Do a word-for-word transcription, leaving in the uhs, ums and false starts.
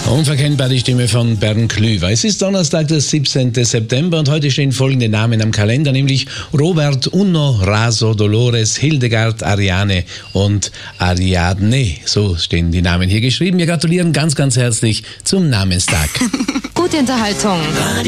Unverkennbar die Stimme von Bernd Klüver. Es ist Donnerstag, der siebzehnten September und heute stehen folgende Namen am Kalender, nämlich Robert, Uno, Raso, Dolores, Hildegard, Ariane und Ariadne. So stehen die Namen hier geschrieben. Wir gratulieren ganz, ganz herzlich zum Namenstag. Gute Unterhaltung.